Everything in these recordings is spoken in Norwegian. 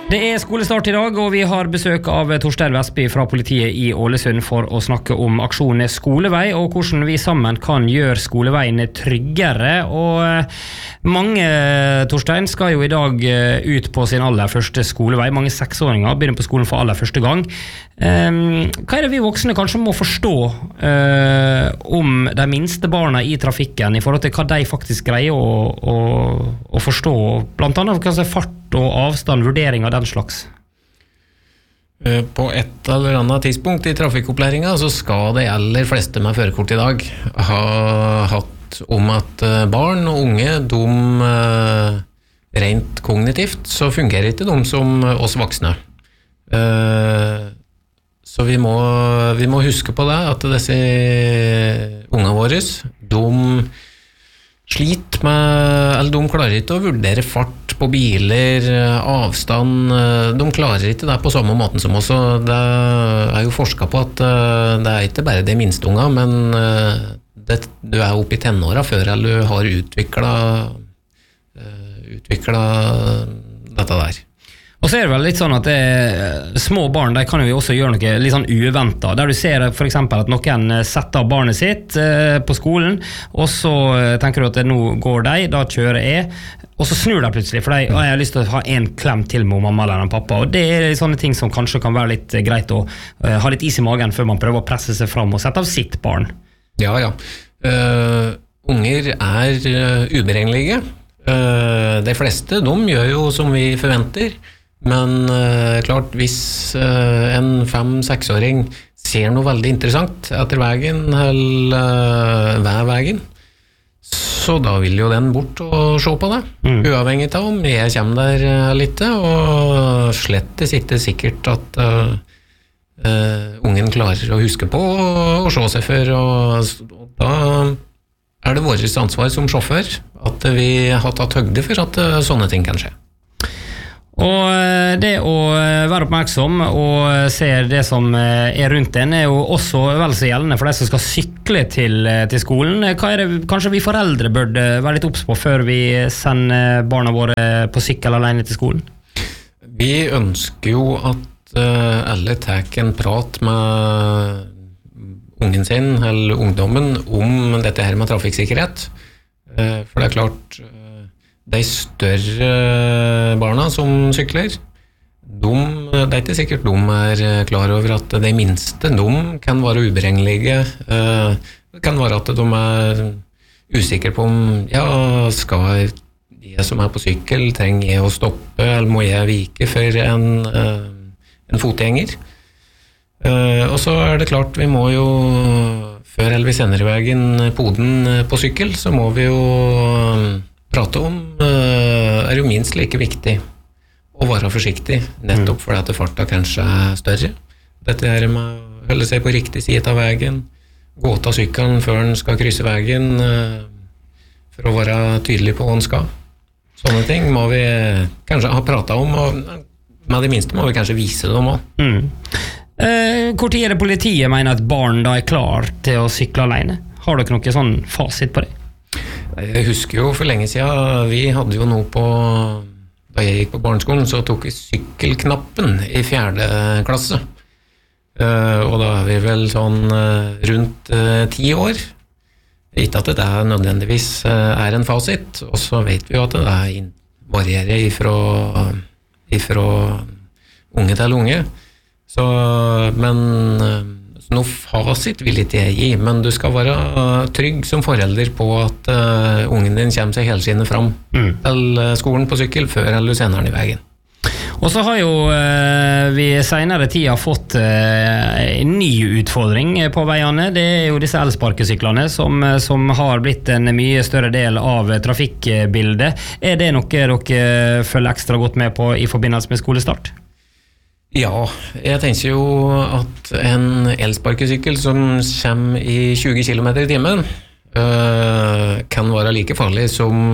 Det skolestart I dag, og vi har besøk av Torstein Vestby fra politiet I Ålesund for å snakke om aksjonen Skolevei, og hvordan vi sammen kan gjøre skoleveien tryggere. Og mange, Torstein, skal jo I dag ut på sin aller første skolevei. Mange seksåringer begynner på skolen for aller første gang. Hva det vi voksne kanskje må forstå om de minste barna I trafikken I forhold til hva de faktisk greier å forstå, blant annet hva fart og avstand, vurdering av den slags? På et eller annet tidspunkt I trafikkopplæringen så skal de aller fleste med førerkort I dag ha hatt om at barn og unge, rent kognitivt, så fungerer ikke de som oss voksne. Så vi må huske på det, at disse unge våre, de sliter med, eller de klarer ikke å vurdere fart på biler, avstand, de klarer ikke det på samme måten som oss, og det jo forsket på at det ikke bare de minste unge, men du oppe I tenåra før eller du har utviklet dette der. Og så det vel litt sånn at små barn, de kan jo også gjøre noe litt sånn uventet, der du ser for eksempel at noen setter av barnet sitt på skolen, og så tenker du at nå går de, da kjører jeg, og så snur de plutselig, for jeg har lyst til å ha en klem til med mamma eller en pappa, og det sånne ting som kanskje kan være litt greit å ha litt is I magen før man prøver å presse seg fram og sette av sitt barn. Ja. Unger uberegnelige. De fleste, de gjør jo som vi forventer, men klart, hvis en 5-6-åring ser noe veldig interessant etter veien eller ved veien, så da vil jo den bort og se på det, uavhengig av om jeg kommer der litt, og slett ikke sikkert at ungen klarer å huske på og se seg for, og da det vårt ansvar som sjåfør at vi har tatt høgde for at sånne ting kan skje. Og det å være oppmerksom og se det som rundt en jo også vel så gjeldende for de som skal sykle til skolen. Hva det kanskje vi foreldre burde være litt obs på før vi sender barna våre på sykkel alene til skolen? Vi ønsker jo at alle tar en prat med ungen sin eller ungdommen om dette her med trafikksikkerhet. For det klart, de større barna som sykler, det ikke sikkert de klar over at de minste, de kan være uberegnelige. Det kan være at de usikre på om, skal jeg som på sykkel, trenger jeg å stoppe, eller må jeg vike for en fotgjenger? Og så det klart, vi må jo, før eller vi sender I veien poden på sykkel, så må vi jo prate om, jo minst like viktig å være forsiktig, nettopp fordi at farta kanskje større. Dette med å holde seg på riktig side av veien, gå til sykkelen før den skal krysse veien, for å være tydelig på hva den skal. Sånne ting må vi kanskje ha pratet om, og med det minste må vi kanskje vise dem også. Hvor tid det politiet mener at barn da klar til å sykle alene? Har dere noe sånn fasit på det? Jeg husker jo for lenge siden, vi hadde jo noe på, da jeg gikk på barneskolen, så tok vi sykkelknappen I 4. klasse. Og da vi vel sånn rundt 10 år. Ikke at det nødvendigvis en fasit, og så vet vi jo at det varierer ifra unge til unge. Så, men noe fasit vil ikke jeg gi, men du skal være trygg som forelder på at ungen din kommer seg helskinnet fram til skolen på sykkel før eller du sender den I veien. Og så har jo vi senere tida fått en ny utfordring på veiene. Det jo disse elsparkesyklene som har blitt en mye større del av trafikkbildet. Det noe dere følger ekstra godt med på I forbindelse med skolestart? Ja, jeg tenker jo at en elsparkesykkel som kommer I 20 km I timen kan være like farlig som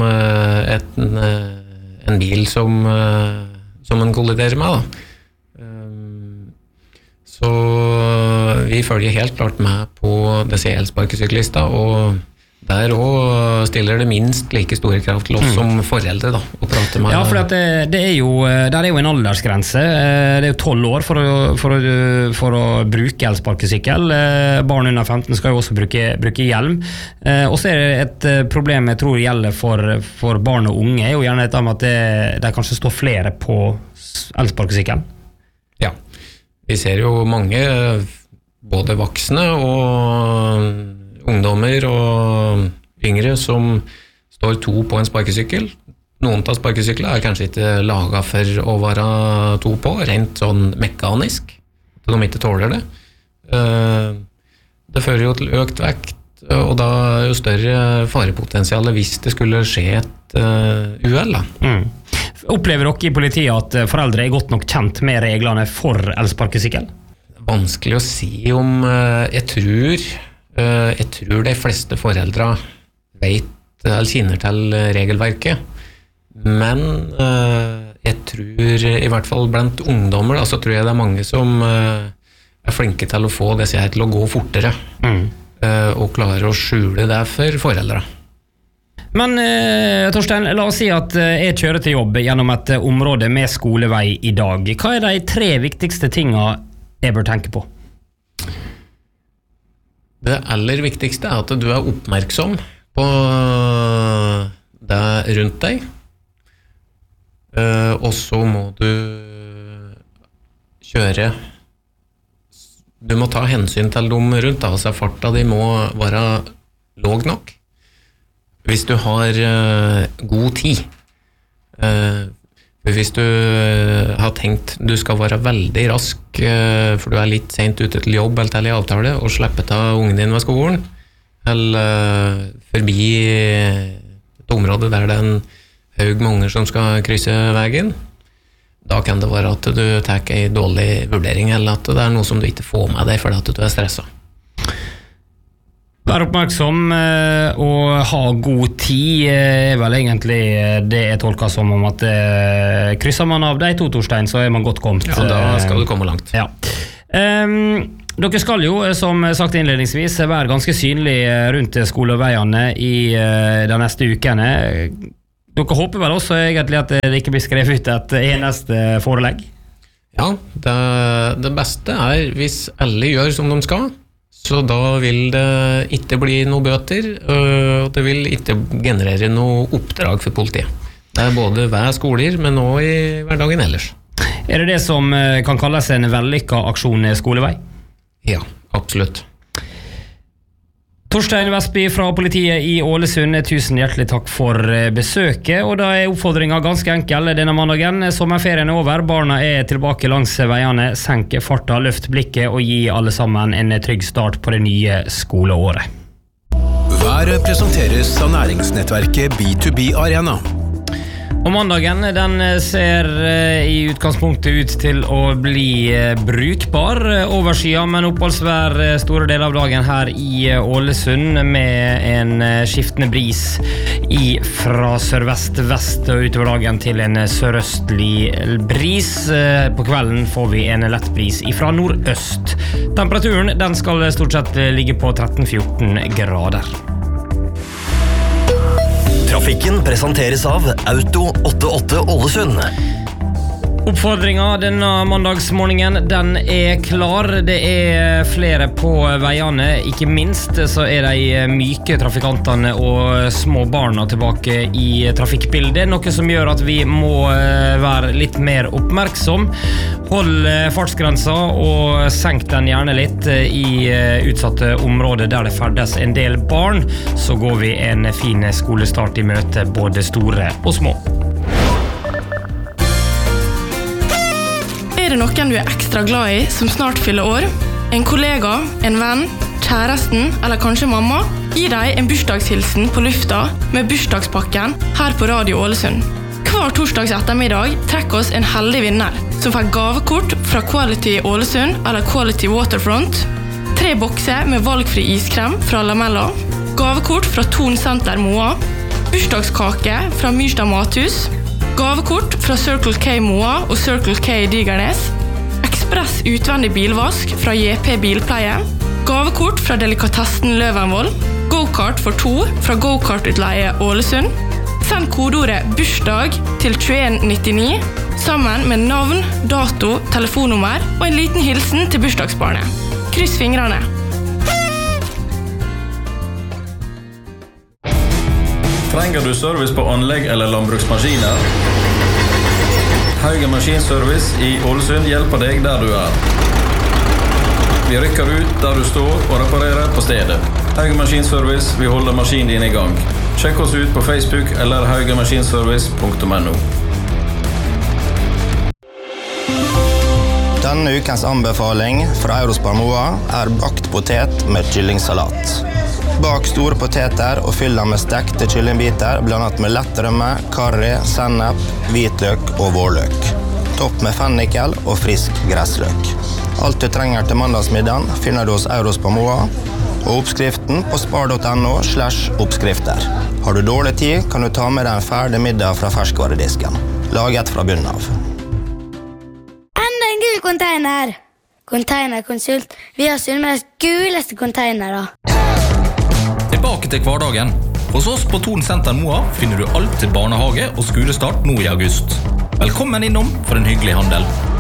en bil som en kolliderer med. Så vi følger helt klart med på disse elsparkesyklister, og Der også stiller det minst like store krav til oss som foreldre da, å prate med. Ja, for det er jo en aldersgrense. Det er jo 12 år for å bruke elsparkesykkel. Barn under 15 skal jo også bruke hjelm. Og så er det et problem jeg tror gjelder for barn og unge, er jo gjerne dette med at det kanskje står flere på elsparkesykkel. Ja, vi ser jo mange, både voksne og ungdommer og yngre som står 2 på en sparkesykkel. Noen av sparkesyklene er kanskje ikke laget for å være 2 på, rent sånn mekanisk. De ikke tåler det. Det fører jo til økt vekt, og da er jo større farepotensial hvis det skulle skje et uhell. Opplever dere i politiet at foreldre er godt nok kjent med reglene for elsparkesykkel? Vanskelig å si om jeg tror de fleste foreldre vet eller kjenner til regelverket, men jeg tror i hvert fall blant ungdommer så tror jeg det er mange som er flinke til å få disse her til å gå fortere og klarer å skjule det for foreldre. Men Torstein, la oss si at jeg kjører til jobb gjennom et område med skolevei i dag. Hva er de 3 viktigste tingene jeg bør tenke på? Det aller viktigste er at du er oppmerksom på det rundt deg, og så må du kjøre. Du må ta hensyn til dem rundt, altså farta de må være låg nok. Hvis du har god tid, hvis du har tenkt du skal være veldig rask for du er litt sent ute til jobb eller til i avtale og slippe ta ungen din ved skolen eller forbi et område der det er en haug med unger som skal krysse veien, da kan det være at du tar en dårlig vurdering eller at det er noe som du ikke får med deg fordi at du er stresset. Vær oppmerksom og ha god tid er vel egentlig det jeg tolker som om at krysser man av de 2 Torstein, så er man godt kommet. Ja, da skal du komme langt. Ja. Dere skal jo, som sagt innledningsvis, være ganske synlig rundt skoleveiene i de neste ukene. Dere håper vel også egentlig at det ikke blir skrevet ut et eneste forelegg? Ja, det beste er hvis alle gjør som de skal, så da vil det ikke bli noe bøter, og det vil ikke generere noe oppdrag for politiet. Det er både ved skoler, men også i hverdagen ellers. Er det som kan kalles en vellykket aksjon skolevei? Ja, absolutt. Torstein Vestby fra politiet i Ålesund, tusen hjertelig takk for besøket, og da er oppfordringen ganske enkel denne mandagen. Sommerferien er over, barna er tilbake langs veiene, senk farta, løft blikket og gi alle sammen en trygg start på det nye skoleåret. Været presenteres av næringsnettverket B2B Arena. Og mandagen den ser i utgangspunktet ut til å bli brukbar. Overskyet, men oppholdsvær store deler av dagen her i Ålesund med en skiftende bris fra sørvest-vest og utover dagen til en sørøstlig bris. På kvelden får vi en lett bris fra nordøst. Temperaturen den skal stort sett ligge på 13-14 grader. Trafikken presenteres av Auto 88 Ålesund. Oppfordringen denne mandagsmorgenen, den er klar. Det er flere på veiene, ikke minst så er de myke trafikantene og små barna tilbake i trafikkbildet, noe som gjør at vi må være litt mer oppmerksom. Hold fartsgrensa og senk den gjerne litt i utsatte områder der det ferdes en del barn, så går vi en fin skolestart i møte, både store og små. Er det noen du er ekstra glad i som snart fyller år? En kollega, en venn, kjæresten eller kanskje mamma? Gi deg en bursdagshilsen på lufta med bursdagspakken her på Radio Ålesund. Hver torsdags ettermiddag trekker oss en heldig vinner som får gavekort fra Quality Ålesund eller Quality Waterfront, 3 bokser med valgfri iskrem fra Lamella, gavekort fra Thon Center Moa, bursdagskake fra Myrstad Mathus, gavekort fra Circle K Moa og Circle K Digernes, ekspress utvendig bilvask fra JP Bilpleie, gavekort fra Delikatessen Løvenvoll, go-kart for 2 fra Go-kart-utleie Ålesund. Send kodeordet bursdag til 2199 sammen med navn, dato, telefonnummer og en liten hilsen til bursdagsbarnet. Kryss fingrene. Trenger du service på anlegg eller landbruksmaskiner? Haugen Maskinservice i Ålesund hjelper deg der du er. Vi rykker ut der du står og reparerer på stedet. Haugen Maskinservice, vi holder maskinen din i gang. Sjekk oss ut på Facebook eller haugenmaskinservice.no. Denne ukens anbefaling fra Eurospar Moa bakt potet med kyllingsalat. Bak store poteter og fyll dem med stekte kyllingbiter, blandet med lett rømme, karri, sennep, hvitløk og vårløk. Topp med fennikel og frisk gressløk. Alt du trenger til mandagsmiddagen finner du hos Eurospar Moa, og oppskriften på spar.no/oppskrifter. Har du dårlig tid, kan du ta med deg en ferdig middag fra ferskvaredisken. Laget fra bunnen av. Enda en gul container! Containerkonsult. Vi har Sunnmøres guleste containere. Tilbake til hverdagen. Hos oss på Thon Senter Moa finner du alt til barnehage og skolestart nå i august. Velkommen innom for en hyggelig handel.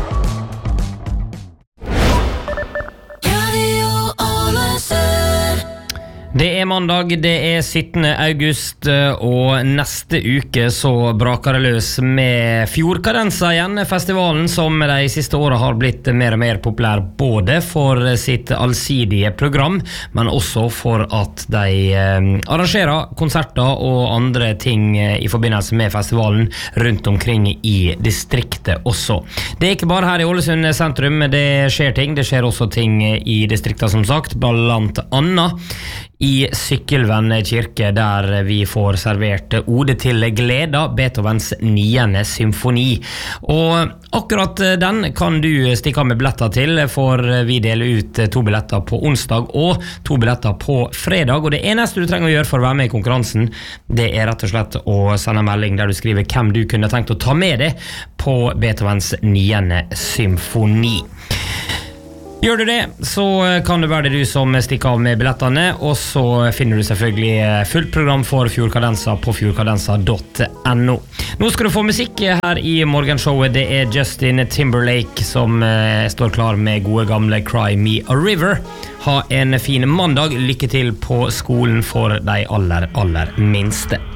Det mandag, det 17. august, og neste uke så braker det løs med Fjordkadensa igjen, festivalen som de siste årene har blitt mer og mer populær, både for sitt allsidige program, men også for at de arrangerer konserter og andre ting i forbindelse med festivalen rundt omkring i distriktet også. Det ikke bare her i Ålesund sentrum, det skjer ting, det skjer også ting i distriktet som sagt, blant annet i Sykkylven kirke, der vi får servert Ode til gleda, Beethovens 9. symfoni. Og akkurat den kan du stikke av med billetter til, for vi deler ut 2 billetter på onsdag og 2 billetter på fredag. Og det eneste du trenger å gjøre for å være med i konkurransen, det rett og slett å sende en melding der du skriver hvem du kunne tenkt å ta med deg på Beethovens 9. symfoni. Gjør du det, så kan det være det du som stikker av med billettene, og så finner du selvfølgelig fullt program for Fjordkadensa på fjordkadensa.no. Nå skal du få musikk her i morgenshowet. Det Justin Timberlake som står klar med gode gamle Cry Me a River. Ha en fin mandag, lykke til på skolen for de aller minste.